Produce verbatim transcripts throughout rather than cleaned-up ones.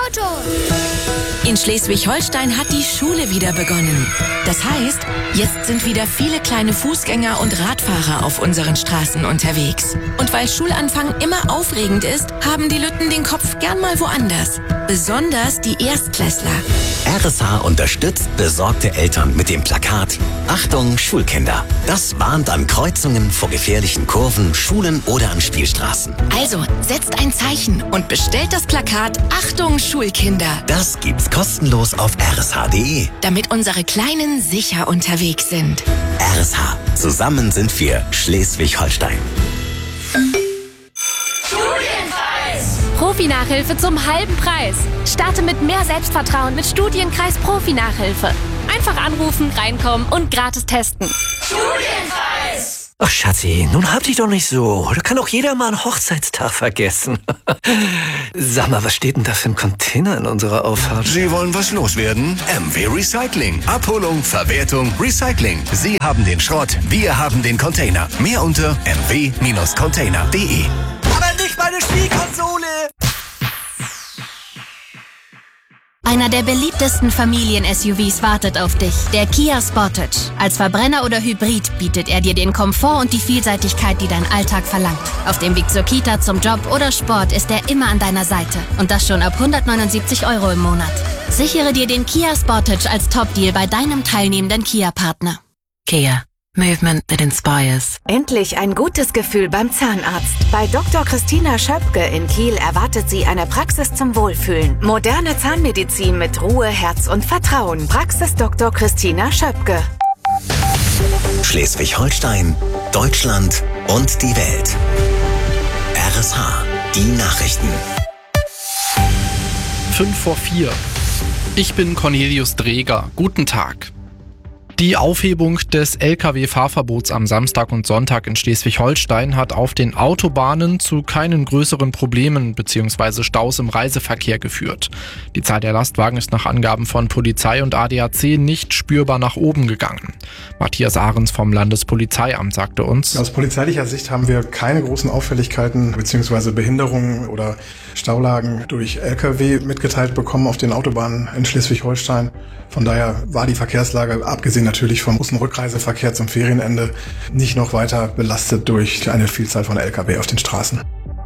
Auto. In Schleswig-Holstein hat die Schule wieder begonnen. Das heißt, jetzt sind wieder viele kleine Fußgänger und Radfahrer auf unseren Straßen unterwegs. Und weil Schulanfang immer aufregend ist, haben die Lütten den Kopf gern mal woanders. Besonders die Erstklässler. R S H unterstützt besorgte Eltern mit dem Plakat Achtung Schulkinder. Das warnt an Kreuzungen vor gefährlichen Kurven, Schulen oder an Spielstraßen. Also, setzt ein Zeichen und bestellt das Plakat Achtung Schulkinder. Das gibt's kostenlos auf r s h punkt d e. Damit unsere Kleinen sicher unterwegs sind. R S H. Zusammen sind wir Schleswig-Holstein. Profi-Nachhilfe zum halben Preis. Starte mit mehr Selbstvertrauen mit Studienkreis Profi-Nachhilfe. Einfach anrufen, reinkommen und gratis testen. Studienkreis! Ach Schatzi, nun hab dich doch nicht so. Da kann auch jeder mal einen Hochzeitstag vergessen. Sag mal, was steht denn da für ein Container in unserer Auffahrt? Sie wollen was loswerden? M W Recycling. Abholung, Verwertung, Recycling. Sie haben den Schrott, wir haben den Container. Mehr unter m w Container punkt d e. Aber nicht meine Spielkonsole! Einer der beliebtesten Familien-S U Vs wartet auf dich, der Kia Sportage. Als Verbrenner oder Hybrid bietet er dir den Komfort und die Vielseitigkeit, die dein Alltag verlangt. Auf dem Weg zur Kita, zum Job oder Sport ist er immer an deiner Seite. Und das schon ab hundertneunundsiebzig Euro im Monat. Sichere dir den Kia Sportage als Top-Deal bei deinem teilnehmenden Kia-Partner. Kia. Movement that inspires. Endlich ein gutes Gefühl beim Zahnarzt. Bei Doktor Christina Schöpke in Kiel erwartet Sie eine Praxis zum Wohlfühlen. Moderne Zahnmedizin mit Ruhe, Herz und Vertrauen. Praxis Doktor Christina Schöpke. Schleswig-Holstein, Deutschland und die Welt. R S H. Die Nachrichten. Fünf vor vier. Ich bin Cornelius Dreger. Guten Tag. Die Aufhebung des L K W-Fahrverbots am Samstag und Sonntag in Schleswig-Holstein hat auf den Autobahnen zu keinen größeren Problemen bzw. Staus im Reiseverkehr geführt. Die Zahl der Lastwagen ist nach Angaben von Polizei und A D A C nicht spürbar nach oben gegangen. Matthias Ahrens vom Landespolizeiamt sagte uns: Aus polizeilicher Sicht haben wir keine großen Auffälligkeiten bzw. Behinderungen oder Staulagen durch L K W mitgeteilt bekommen auf den Autobahnen in Schleswig-Holstein. Von daher war die Verkehrslage, abgesehen natürlich vom großen Rückreiseverkehr zum Ferienende, nicht noch weiter belastet durch eine Vielzahl von L K W auf den Straßen.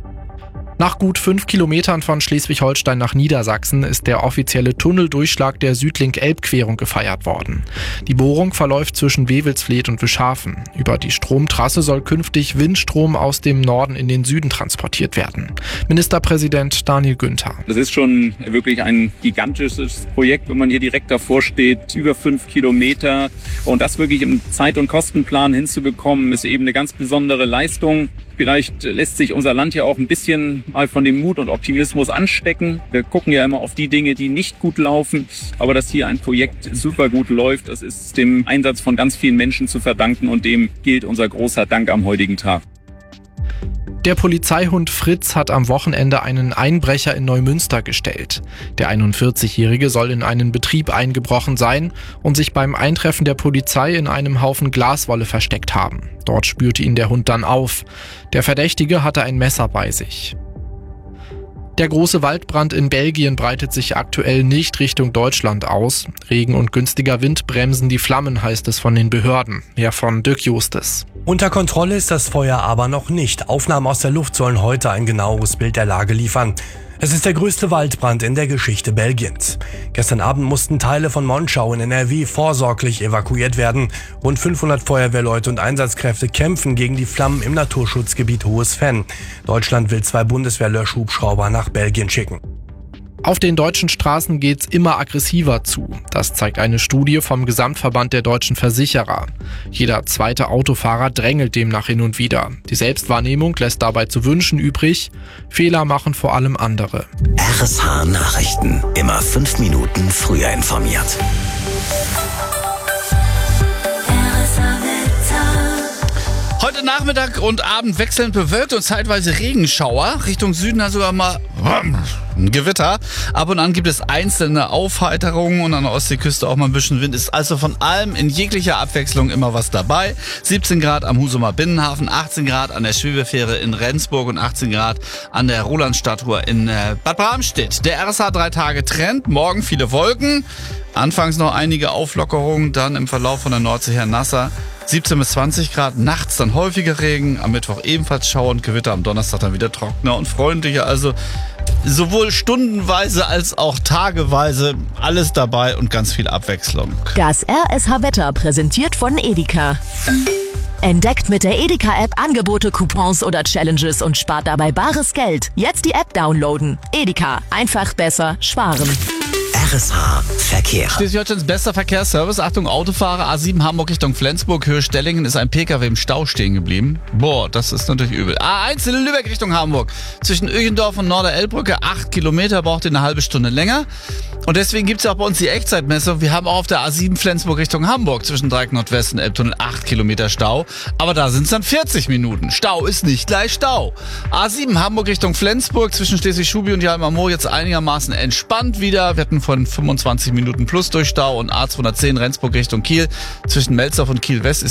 Nach gut fünf Kilometern von Schleswig-Holstein nach Niedersachsen ist der offizielle Tunneldurchschlag der Südlink-Elb-Querung gefeiert worden. Die Bohrung verläuft zwischen Wewelsfleth und Wischhafen. Über die Stromtrasse soll künftig Windstrom aus dem Norden in den Süden transportiert werden. Ministerpräsident Daniel Günther. Das ist schon wirklich ein gigantisches Projekt, wenn man hier direkt davor steht. Über fünf Kilometer. Und das wirklich im Zeit- und Kostenplan hinzubekommen, ist eben eine ganz besondere Leistung. Vielleicht lässt sich unser Land ja auch ein bisschen mal von dem Mut und Optimismus anstecken. Wir gucken ja immer auf die Dinge, die nicht gut laufen. Aber dass hier ein Projekt super gut läuft, das ist dem Einsatz von ganz vielen Menschen zu verdanken. Und dem gilt unser großer Dank am heutigen Tag. Der Polizeihund Fritz hat am Wochenende einen Einbrecher in Neumünster gestellt. Der einundvierzigjährige soll in einen Betrieb eingebrochen sein und sich beim Eintreffen der Polizei in einem Haufen Glaswolle versteckt haben. Dort spürte ihn der Hund dann auf. Der Verdächtige hatte ein Messer bei sich. Der große Waldbrand in Belgien breitet sich aktuell nicht Richtung Deutschland aus. Regen und günstiger Wind bremsen die Flammen, heißt es von den Behörden. Mehr von Dirk Justes. Unter Kontrolle ist das Feuer aber noch nicht. Aufnahmen aus der Luft sollen heute ein genaueres Bild der Lage liefern. Es ist der größte Waldbrand in der Geschichte Belgiens. Gestern Abend mussten Teile von Monschau in N R W vorsorglich evakuiert werden. Rund fünfhundert Feuerwehrleute und Einsatzkräfte kämpfen gegen die Flammen im Naturschutzgebiet Hohes Venn. Deutschland will zwei Bundeswehr-Löschhubschrauber nach Belgien schicken. Auf den deutschen Straßen geht's immer aggressiver zu. Das zeigt eine Studie vom Gesamtverband der deutschen Versicherer. Jeder zweite Autofahrer drängelt demnach hin und wieder. Die Selbstwahrnehmung lässt dabei zu wünschen übrig. Fehler machen vor allem andere. R S H Nachrichten. Immer fünf Minuten früher informiert. Heute Nachmittag und Abend wechselnd bewölkt und zeitweise Regenschauer. Richtung Süden dann sogar mal ein Gewitter. Ab und an gibt es einzelne Aufheiterungen und an der Ostseeküste auch mal ein bisschen Wind. Ist also von allem in jeglicher Abwechslung immer was dabei. siebzehn Grad am Husumer Binnenhafen, achtzehn Grad an der Schwebefähre in Rendsburg und achtzehn Grad an der Rolandstatue in Bad Bramstedt. Der R S H drei Tage Trend. Morgen viele Wolken. Anfangs noch einige Auflockerungen, dann im Verlauf von der Nordsee her nasser. siebzehn bis zwanzig Grad, nachts dann häufiger Regen, am Mittwoch ebenfalls Schauer und Gewitter, am Donnerstag dann wieder trockener und freundlicher. Also sowohl stundenweise als auch tageweise alles dabei und ganz viel Abwechslung. Das R S H-Wetter präsentiert von Edeka. Entdeckt mit der Edeka-App Angebote, Coupons oder Challenges und spart dabei bares Geld. Jetzt die App downloaden. Edeka, einfach besser sparen. R S H Verkehr. Schleswig-Holsteins bester Verkehrsservice. Achtung, Autofahrer. A sieben Hamburg Richtung Flensburg, Höhe Stellingen, ist ein Pkw im Stau stehen geblieben. Boah, das ist natürlich übel. A eins in Lübeck Richtung Hamburg. Zwischen Öchendorf und Norderelbbrücke, acht Kilometer, braucht ihr eine halbe Stunde länger. Und deswegen gibt's ja auch bei uns die Echtzeitmessung. Wir haben auch auf der A sieben Flensburg Richtung Hamburg zwischen Dreieck Nordwest und Elbtunnel acht Kilometer Stau. Aber da sind's dann vierzig Minuten. Stau ist nicht gleich Stau. A sieben Hamburg Richtung Flensburg zwischen Schleswig-Schubi und Jalmar-Moor jetzt einigermaßen entspannt wieder. Wir hatten von fünfundzwanzig Minuten plus durch Stau und A zweihundertzehn Rendsburg Richtung Kiel zwischen Melzdorf und Kiel West ist